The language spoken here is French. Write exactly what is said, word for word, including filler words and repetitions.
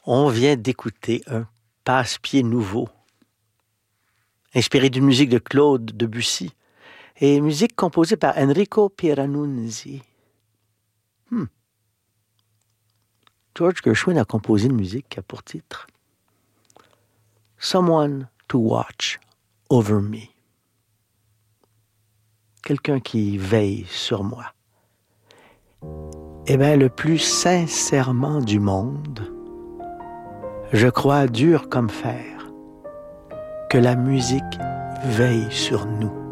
On vient d'écouter un passe-pied nouveau, inspiré d'une musique de Claude Debussy et musique composée par Enrico Pieranunzi. Hmm. George Gershwin a composé une musique qui a pour titre Someone to watch over me. Quelqu'un qui veille sur moi. Eh bien, le plus sincèrement du monde, je crois dur comme fer que la musique veille sur nous.